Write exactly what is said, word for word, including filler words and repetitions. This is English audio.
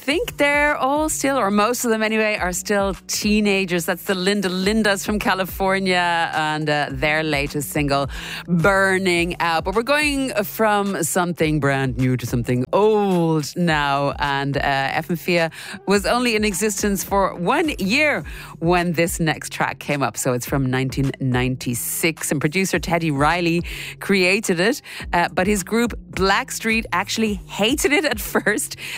think they're all still, or most of them anyway, are still teenagers. That's the Linda Lindas from California and uh, their latest single, Burning Out. But we're going from something brand new to something old now. And uh, F M F I A was only in existence for one year when this next track came up. So it's from nineteen ninety-six. And producer Teddy Riley created it. Uh, but his group Blackstreet actually hated it at first.